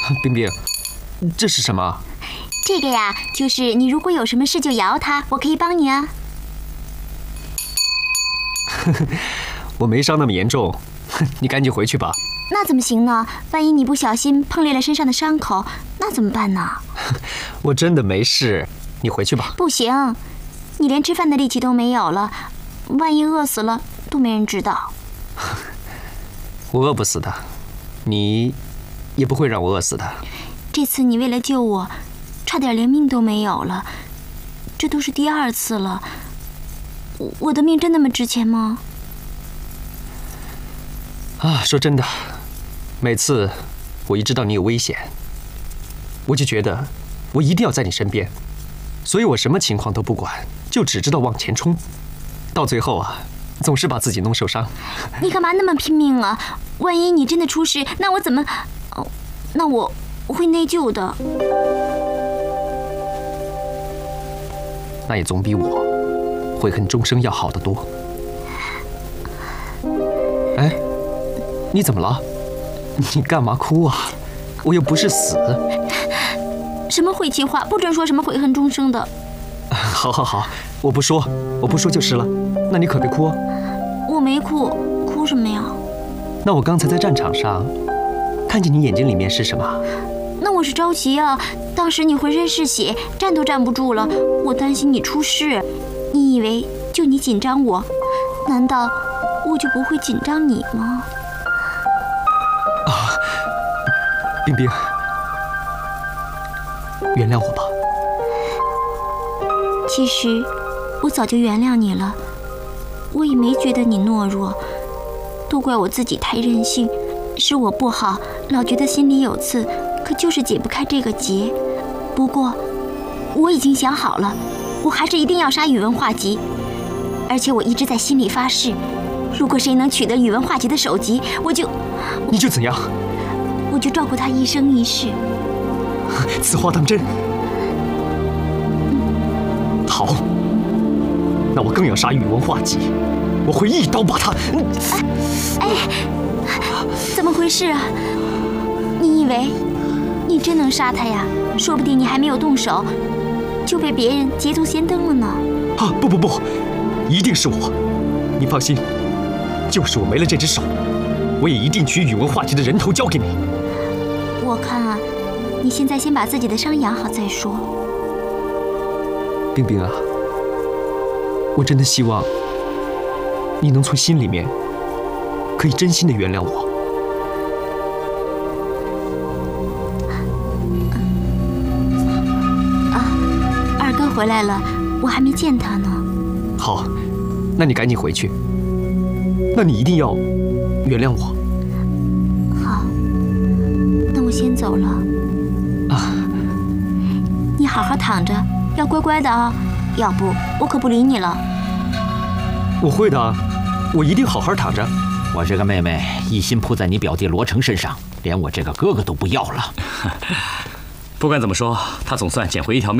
冰冰，这是什么？ 这个呀，就是你如果有什么事就摇它，我可以帮你啊。 我没伤那么严重，你赶紧回去吧。 那怎么行呢？万一你不小心碰裂了身上的伤口，那怎么办呢？ 我真的没事，你回去吧。 不行，你连吃饭的力气都没有了，万一饿死了都没人知道。 我饿不死的，你也不会让我饿死的。 这次你为了救我，差点连命都没有了，这都是第2次了。我的命真那么值钱吗？ 啊，说真的，每次我一知道你有危险，我就觉得我一定要在你身边，所以我什么情况都不管，就只知道往前冲。到最后啊，总是把自己弄受伤。 你干嘛那么拼命啊？万一你真的出事，那我怎么……哦，那我会内疚的。 那也总比我悔恨终生要好得多。哎，你怎么了？你干嘛哭啊？我又不是死。 什么晦气话，不准说什么悔恨终生的。 好好好，我不说就是了。那你可别哭啊。 我没哭，哭什么呀？ 那我刚才在战场上看见你眼睛里面是什么？ 那我是着急啊，当时你浑身是血，站都站不住了，我担心你出事。你以为就你紧张我，难道我就不会紧张你吗？ 啊，冰冰，原谅我吧。 其实我早就原谅你了，我也没觉得你懦弱，都怪我自己太任性，是我不好，老觉得心里有刺，可就是解不开这个结。不过我已经想好了，我还是一定要杀宇文化及，而且我一直在心里发誓，如果谁能取得宇文化及的首级， 你就怎样？ 我就照顾他一生一世。 此话当真？好，那我更要杀宇文化及，我会一刀把他…… 哎，怎么回事啊？你以为你真能杀他呀？说不定你还没有动手，就被别人捷足先登了呢。 啊，不，一定是我。你放心，就是我没了这只手，我也一定取宇文化及的人头交给你。 我看啊，你现在先把自己的伤养好再说。 冰冰啊，我真的希望你能从心里面可以真心的原谅我。 二哥回来了，我还没见他呢。 好，那你赶紧回去。那你一定要原谅我。 好，那我先走了。 啊， 你好好躺着，要乖乖的啊，要不我可不理你了。 我会的，我一定好好躺着。 我这个妹妹一心扑在你表弟罗成身上，连我这个哥哥都不要了。 不管怎么说，他总算捡回一条命。